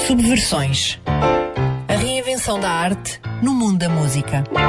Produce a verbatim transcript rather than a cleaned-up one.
Subversões. A reinvenção da arte no mundo da música.